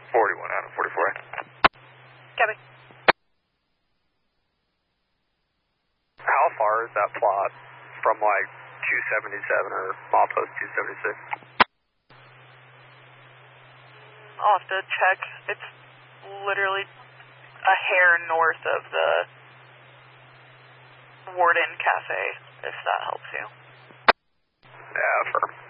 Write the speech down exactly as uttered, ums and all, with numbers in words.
forty-one out of forty-four. Copy. How far is that plot from like two seventy-seven or milepost two seventy-six? I'll have to check. It's literally a hair north of the Warden Cafe, if that helps you. Yeah, firm.